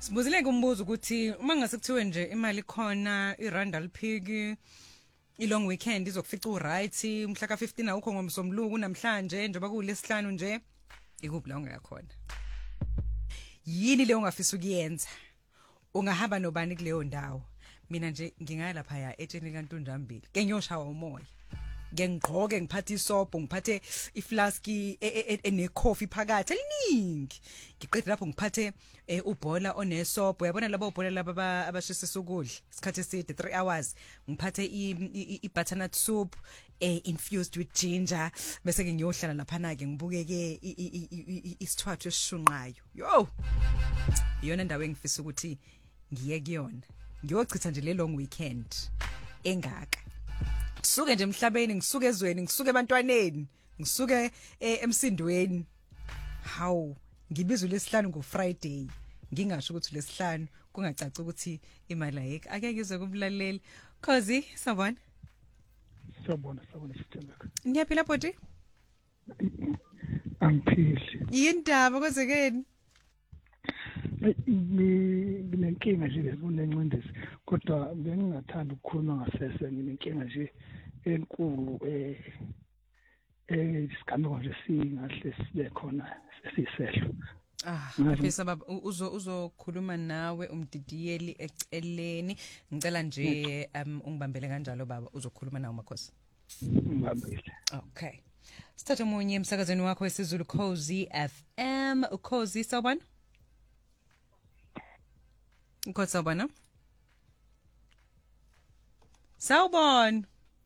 Sibuzile kumbuzo ukuthi uma ngase kuthiwe nje imali khona iranda liphiki ilong weekend izokufica uright umhla ka15 awukho ngomsombuluko namhlanje njengoba kulesihlanu nje ikuphi la ungayakhona yini le ungafisa ukuyenza ungahamba nobani kuleyo ndawo mina nje ngingaya lapha ya etsheni kaNtunjambili ke ngiyoshawa umoya ngengqoke ngiphathe isobho ngiphathe iflask ene coffee phakathi eliningi ngiqede lapho ngiphathe ubhola onesobho uyabona labo ubhola laba abashisa ukudla isikhathi eside 3 hours ngiphathe i-butternut soup infused with ginger bese ke ngiyohlala lapha na ke ngibukeke isithwathu esishunqayo yo iyona ndawo engifisa ukuthi ngiye kuyona ngiyochitha nje le long weekend engaka ngisuke nje emhlabeni ngisuke ezweni ngisuke ebantwaneni ngisuke emsindweni hawu ngibizwe lesihlanu ngoFriday ngingasho ukuthi lesihlanu kungacaca ukuthi imali ayikho ake ngizwe kumlaleli Khosi sabona Sithembeka niyaphila bodi angiphili yindaba kwezekeni nginenkinga nje kunencindezi kodwa bengingathanda ukukhuluma ngasese nginenkinga nje enkulu isigameko nje singahle sibe khona sesisehlo ngifisa baba uzokhuluma nawe umdidiyeli eceleni ngicela nje ungibambele kanjalo baba uzokhuluma nawe Makhosi ngibambile okay sithatha umunye emsakazweni wakho wesiZulu Khosi FM Khosi sawubona Khosi sawubona Sawubona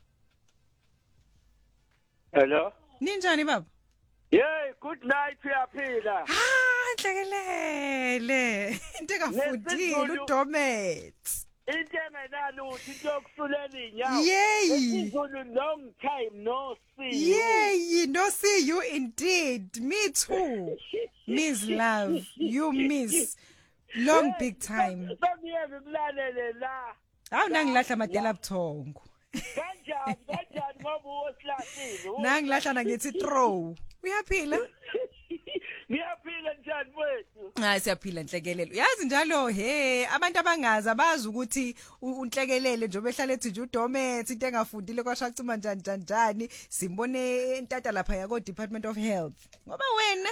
Hello Ninjani baba Hey good night uyaphila Nhlekelele into engafundile uDomet Into engenaluthi into yokusulela inyawo Yey isiZulu long time no see Yey no see you indeed me too Miss love you miss long big time Sengiyeke kulalele la Awunangilahla madela buthongo kanjani ngoba uwosilahlile Nangilahla na ngithi throw uyaphila Ngiyaphila njani wethu Hayi siyaphila Nhlekelelo yazi njalo he abantu abangazi abazi ukuthi uNhlekelele nje obehlala ethi nje uDomet into engafundile kwashacima njani simbone entata lapha yako Department of Health ngoba wena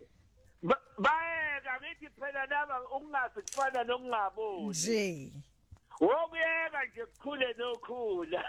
bayeka ngithi phela laba ukungazi kufana nokungaboni nje wokuyeka nje kukhule nokhula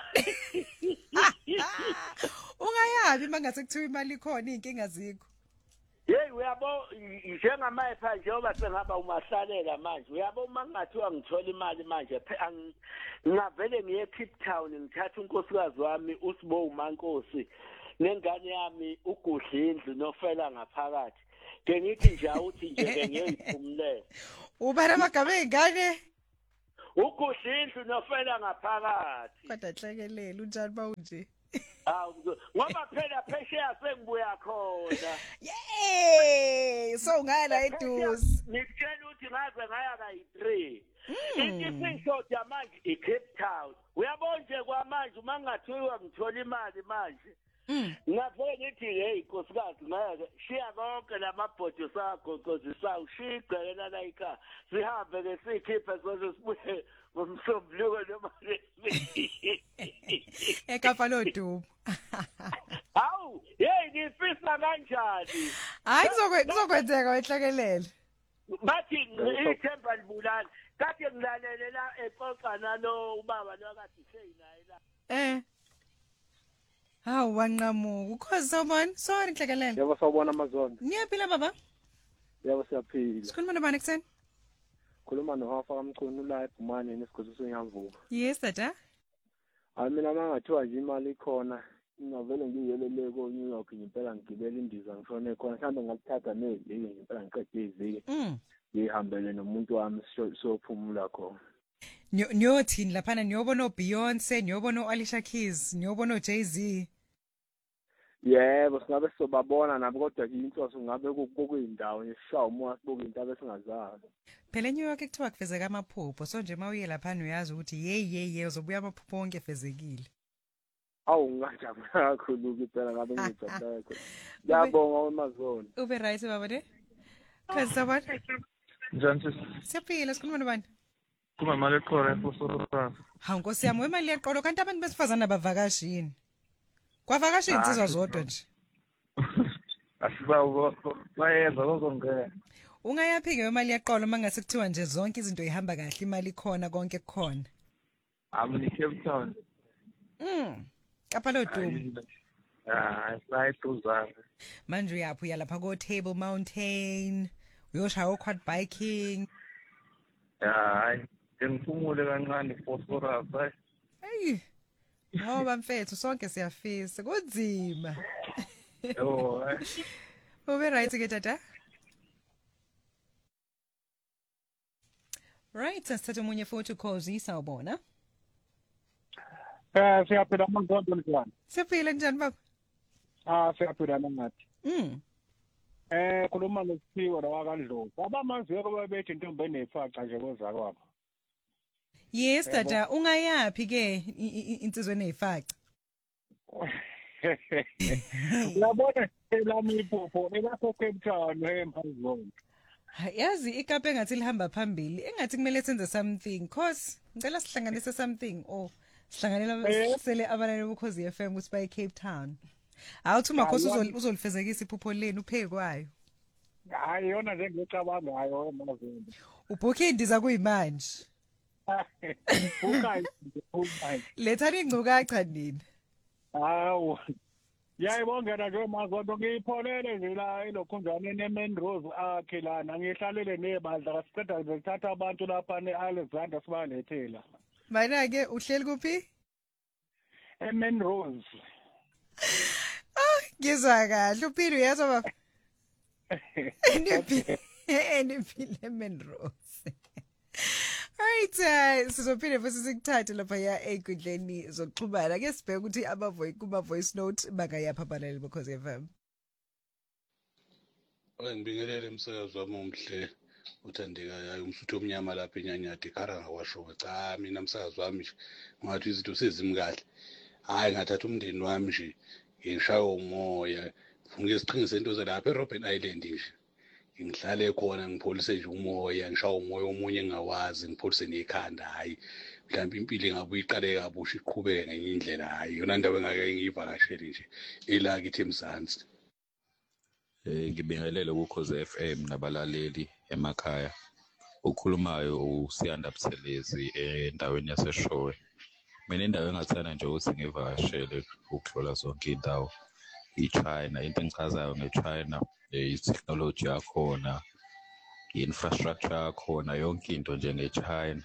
ungayabi mangase kuthiwa imali ikhona inkinga zikho Hey uyabo njengamapha njengoba sengaba umahlalela manje uyabo uma ngingathiwa ngithola imali manje ngingavele ngiye Cape Town ngithatha unkosikazi wami uSibo uMankosi nengane yami uGudlindlu nofela ngaphakathi ke ngithi nje awuthi nje ke ngiyiphumulela ubara amagama engane uGudlindlu nofela ngaphakathi kodwa Nhlekelele unjani bawunje ngoba phela phesheya sengibuya khona yey so ngala eduze ngitshela ukuthi ngaze ngaya kayi3 isingishoda manje eCape Town uyabona nje kwamanje uma ngathiwa ngithola imali manje ngavele ngithi hey nkosikazi ngeke shiya konke lamabhodo sakho nkozisa ushigqela la ekhaya sihambe ke sikhiphe sonke sibuye ngomsombuluko noma ekafa lodumo Hawu hey ngifisa kanjani hayi kuzokwenzeka wehlakelele bathi ithemba libulala kade ngilalele la eXoxa nalo ubaba lo kade seyinaye la hawu wanqamuka ukhozi sawubona sorry Nhlekelele Yebo sawubona Amazon niyaphila baba Yebo siyaphila sikhuluma nobani kuseni khuluma noHafa kaMchunu la eBhumane nesigodi soNyamvuka yes tata mina mangathiwa nje imali ikhona ngavele ngiyelele ko New York ngempela ngigibela indiza ngishone khona mhlambe ngalithatha neviki ngempela ngiqede iviki ngihambele nomuntu wami sophumula khona niyothini laphana niyobona Beyonce niyobona Alicia Keys niyobona Jay-Z Yebo singabe sobabona nabo kodwa inhloso ngabe kuyindawo neshawa umoya sibuka into esingazazi phela New York kuthiwa kufezeka amaphupho so nje mawuye lapha uyazi ukuthi hey uzobuya amaphupho onke efezekile awu ngajabula kakhulu kuphela ngabe ngijabula kakhulu ngiyabonga Amazon ube right baba ne Khosi sabona Njani sisi? Siyaphila sikhuluma nobani? Kuma imali ekhona eFosora. Hawu Nkosi yami wemali yaqolo kanti abantu besifazana abavakashini. Kwavakashini insizwa zodwa nje. Asibawo bayenza lokongena. Ungayaphike wemali yaqolo mangase kuthiwa nje zonke izinto ihamba kahle imali khona konke kukhona. Ami Cape Town. Kapha lo Duma. Sayituzana. Manje uyaphi uyalapha ko Table Mountain. Uyoshaya quad biking. Hayi, ngifumule kancane Phosphorus hayi. Hey. Ngoba mfethu sonke siyafisa kunzima. Yo. Ube right ke tata? Right, sasithatha umunye futhi ukhozi sawubona. Siyaphila mangondlo njani? Siyaphila njani baba? Siyaphila nangathi. Khuluma noSiphiwe lawakaNdlovu. Abamanziwe kuba bethi intombi enefaca nje kozakwabo. Yes tata, ungayapi ke insizwe enefaca? Uyabona lami iphupho elapho Cape Town eMpazweni. Yazi ikape engathi lihamba phambili, engathi kumele senze something cause ngicela sihlanganise something sihlanganela sele abalale ukhozi FM ukuthi baye Cape Town. Awuthi makhosi uzolifezekisa iphupho leni upheke kwayo. Hayi yona nje ngicabangayo emazweni. Ubhukhe indiza kuyimanje. Ukhaya. Letha ingcukacha nini? Hawu. Yayibongela nje mazonto ngiyipholele nje la elokhunjana eMain Rose akhe lana ngihlalele nebandla kasiqeda ngithatha abantu lapha neAlexander sibalethela. Mina ke uhleli kuphi? eMain Rose. Ngizwa kahle uphile uyazwa baba. Endiphile eMain Rose. Alright, sizophinde futhi sikuthathe lapha ya enkundleni zokuxhumana. Ake sibheke ukuthi kuma voice note bangayapha abalali because FM. Ngibingelele umsakazi wami omhle uthandekayo umfutho omnyama lapha eNyanyati khara ngawasho cha mina umsakazi wami nje ngathi izinto sezimkahle. Hayi ngathatha umndeni wami nje ngishaya umoya ngifuna isiqinise into zelapha eRobben Island nje. Ngihlale khona ngipholise nje umoya ngishaya umoya omunye engawazi ngipholise nekhanda hayi mhlawumbe impilo engabuye iqale kabusha iqhubeke ngenye indlela hayi yona ndawo engake ngiyivakashele nje ela kithi eMzansi. Ngibingelele ukhoze FM nabalaleli emakhaya. Ukhulumayo uSiyanda Buthelezi endaweni yaseShowe. Mina indawo engathanda nje ukuthi ngivakashele ukuhlola zonke indawo. iChina into engichazayo ngeChina i-technology yakhona, i-infrastructure yakhona, yonke into nje ngeChina.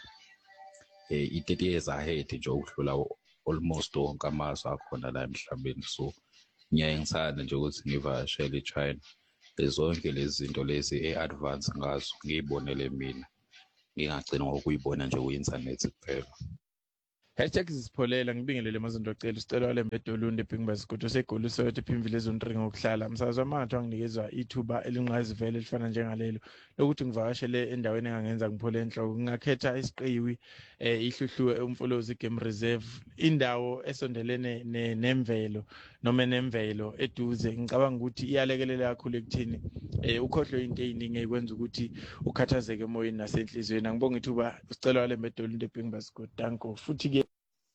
30 years ahead nje ukudlula almost wonke amazwe akhona la emhlabeni. So ngiyaye ngithanda nje ukuthi ngivakashele eChina. Zonke lezi zinto lezi e-advance ngazo ngiyibonele mina, ngingagcina ngokuyibona nje ku-internet kuphela. #Zisipholela ngibingelele amazinto ocela isicelo wale mbedolunde eBhingbazi kodwa segoli sothi phimvile zonke ngokuhlala umsakazo wamathu anginikeza ithuba elingqayizivele elifana njengalelo lokuthi ngivakashele endaweni engangenza ngiphole enhloko ngakhetha isiqiwi ihluhluwe umfolozi game reserve indawo esondelene nemvelo noma nemvelo eduze. Ngicabanga ukuthi iyalekelela kakhulu ekuthini ukhohlwe into eziningi ekwenza ukuthi ukhathazeke emoyeni nasenhlizweni. Ngibonga ithuba isicelo wale mbedolunde eBhingbazi kodwa danko futhi ke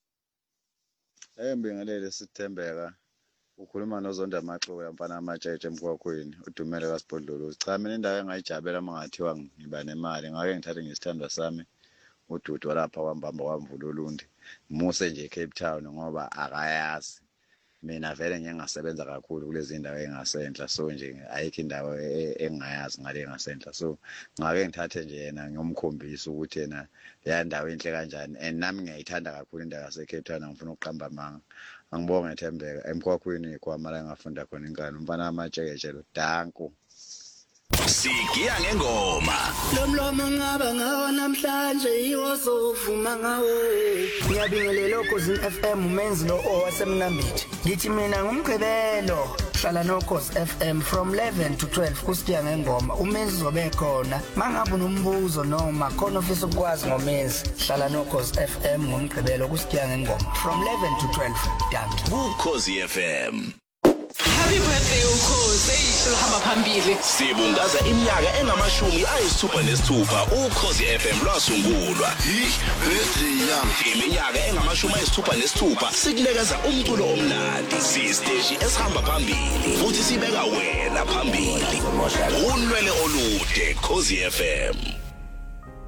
Ngibingelele Sithembeka ukhuluma noZonda Maxola mfana amatshethe emkwakhweni udumele kaSiphodlolo. Cha mina indawo engayijabela mangathiwa ngiba nemali ngake ngithathe ngesithandwa sami uDudu lapha kwambamba kwamvululundi muse nje eCape Town ngoba akayazi. Mina vele ngeke ngasebenza kakhulu kulezi indawo engasenhla so nje ayikho indawo engayazi ngale engasenhla so ngake ngithathe nje yena ngiyomkhombisa ukuthi yena le ndawo enhle kanjani and nami ngiyayithanda kakhulu indawo yaseCape Town ngifuna ukuqamba amanga. Angibonge Thembeka emkwakhweni kwamala ngafunda khona ingane umfana amatshekeje lo danko. Sigiya ngengoma lomlomo ngaba ngawo namhlanje yiwo sovuma ngawo. Ngiyabingelela ukhozi FM umenzi lo owasemnambithi. Ngithi mina ngumgqibelo hlala nokhozi FM from 11 to 12 kusigiya ngengoma umenzi zobe khona mangabe unombuzo noma khona ofisa ukwazi ngomenzi hlala nokhozi FM ngumgqibelo kusigiya ngengoma from 11 to 12 danki ukhozi FM. Happy birthday Ukhozi. Ehamba phambili. Sibungaza iminyaka engamashumi ayisithupha Ukhozi FM lwasungulwa. Birthday yami. Iminyaka engamashumi ayisithupha sikulekeza umculo omnandi. Sisiteji esihamba phambili futhi sibeka wena phambili. Unwele olude Ukhozi FM.